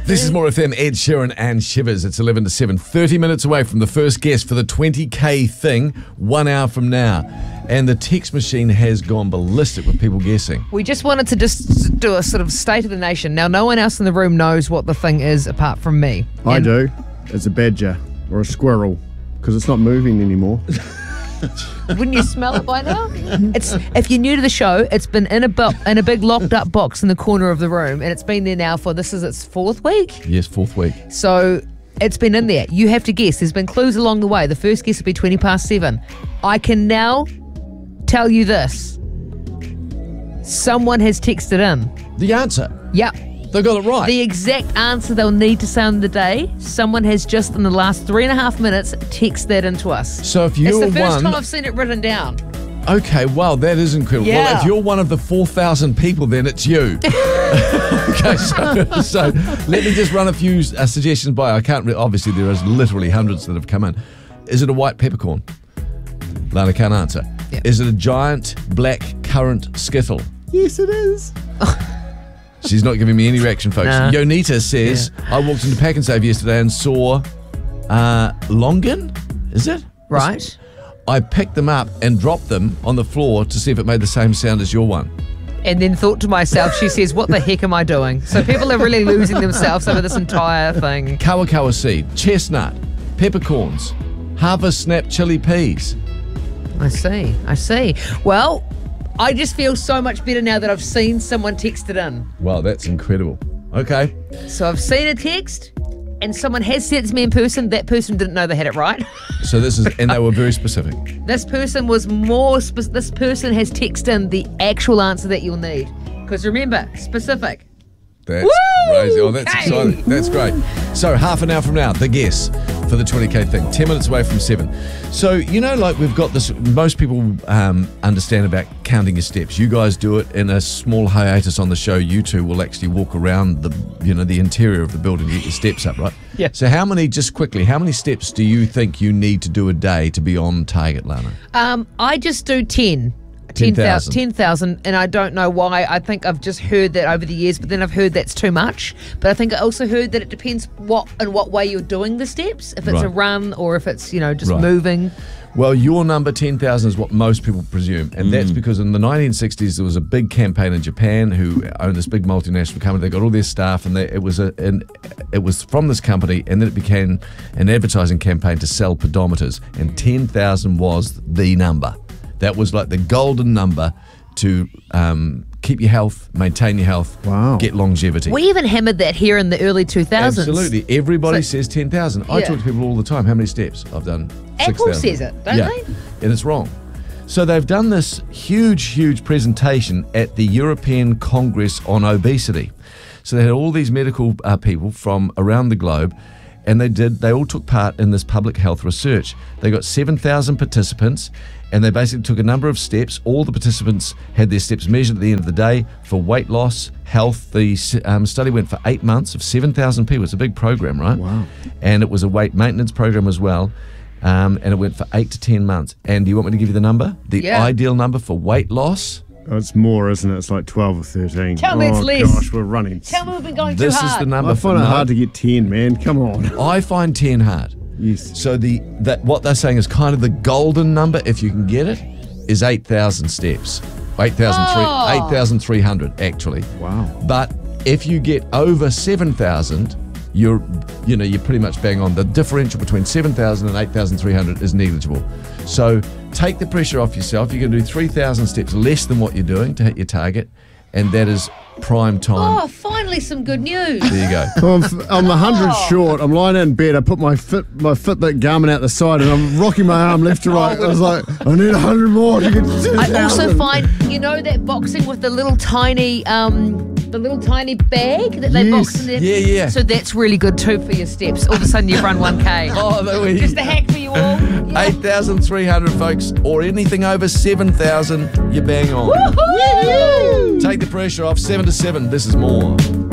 This is More FM, Ed Sheeran and Shivers. It's 11 to 7, 30 minutes away from the first guest for the 20K thing, 1 hour from now. And the text machine has gone ballistic with people guessing. We just wanted to just do a sort of state of the nation. Now, no one else in the room knows what the thing is apart from me. I do. It's a badger or a squirrel because it's not moving anymore. Wouldn't you smell it by now? It's if you're new to the show, it's been in a big locked up box in the corner of the room, and it's been there now for this is its 4th week. Yes, 4th week. So it's been in there. You have to guess. There's been clues along the way. The first guess will be 20 past 7. I can now tell you this. Someone has texted in. The answer. Yep. They got it right. The exact answer they'll need to sound the day. Someone has just in the last 3.5 minutes texted that into us. So if you're it's the first one... time I've seen it written down. Okay, wow, that is incredible. Yeah. Well, if you're one of the 4,000 people, then it's you. Okay, so let me just run a few suggestions by. Obviously, there is literally hundreds that have come in. Is it a white peppercorn? Lana can't answer. Yep. Is it a giant black currant skittle? Yes, it is. She's not giving me any reaction, folks. Nah. Yonita says, I walked into Pack and Save yesterday and saw longan, is it? Right. I picked them up and dropped them on the floor to see if it made the same sound as your one. And then thought to myself, she says, what the heck am I doing? So people are really losing themselves over this entire thing. Kawakawa seed, chestnut, peppercorns, harvest snap chili peas. I see. Well, I just feel so much better now that I've seen someone text it in. Wow, that's incredible. Okay. So I've seen a text and someone has said it to me in person. That person didn't know they had it right. So this is, and they were very specific. This person was this person has texted in the actual answer that you'll need. Because remember, specific. That's Woo! crazy. Oh, that's Okay. exciting. That's great. So half an hour from now, the guess for the 20K thing. 10 minutes away from 7. So, like we've got this, most people understand about counting your steps. You guys do it in a small hiatus on the show. You two will actually walk around the interior of the building to get your steps up, right? Yeah. So how many steps do you think you need to do a day to be on target, Lana? I just do 10. 10,000. 10,000, and I don't know why. I think I've just heard that over the years, but then I've heard that's too much. But I think I also heard that it depends in what way you're doing the steps. If it's a run or if it's, just Right. moving. Well, your number 10,000 is what most people presume, and that's because in the 1960s there was a big campaign in Japan who owned this big multinational company. They got all their staff, and it was from this company, and then it became an advertising campaign to sell pedometers, and 10,000 was the number. That was like the golden number to keep your health, maintain your health, get longevity. We even hammered that here in the early 2000s. Absolutely. Everybody says 10,000. I talk to people all the time. How many steps? I've done 6,000. Apple says it, don't they? And it's wrong. So they've done this huge presentation at the European Congress on Obesity. So they had all these medical people from around the globe, and they all took part in this public health research. They got 7,000 participants, and they basically took a number of steps. All the participants had their steps measured at the end of the day for weight loss, health. The study went for 8 months of 7,000 people. It's a big program, right? Wow. And it was a weight maintenance program as well. And it went for 8 to 10 months. And do you want me to give you the number? The ideal number for weight loss? Oh, it's more, isn't it? It's like 12 or 13. Tell me it's less. Gosh, we're running. Tell me we've been going too This hard. is the number. I find it hard to get 10, man. Come on. I find 10 hard. Yes. So what they're saying is kind of the golden number, if you can get it, is 8,000 steps. 8,300 actually. Wow. But if you get over 7,000, you're pretty much bang on. The differential between 7,000 and 8,300 is negligible. So take the pressure off yourself. You're going to do 3,000 steps less than what you're doing to hit your target, and that is prime time. Oh, finally some good news. There you go. I'm 100 short. I'm lying in bed. I put my Fitbit Garmin out the side, and I'm rocking my arm left to right. I was like, I need 100 more to get to 10,000. I also find, that boxing with the little tiny bag that they box in there. Yeah. So that's really good too for your steps. All of a sudden you've run 1K. Oh, there we Just a hack for you all. Yeah. 8,300, folks, or anything over 7,000, you bang on. Woohoo! Take the pressure off. 7 to 7. This is more.